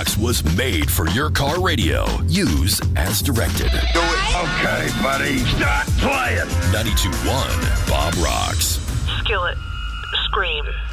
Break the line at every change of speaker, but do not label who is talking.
Rocks was made for your car radio. Use as directed.
Do it. Okay, buddy. Stop playing.
92.1 Bob Rocks.
Skillet. Scream.